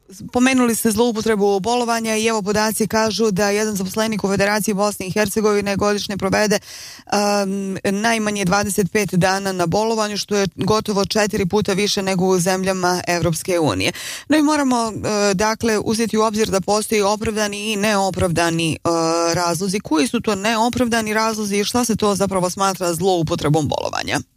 Pomenuli ste zloupotrebu bolovanja i evo podaci kažu da jedan zaposlenik u Federaciji Bosne i Hercegovine godišnje provede najmanje 25 dana na bolovanju, što je gotovo 4 puta više nego u zemljama Evropske unije. No i moramo dakle uzeti u obzir da postoji opravdani i neopravdani razlozi. Koji su to neopravdani razlozi i šta se to zapravo smatra zloupotrebom bolovanja?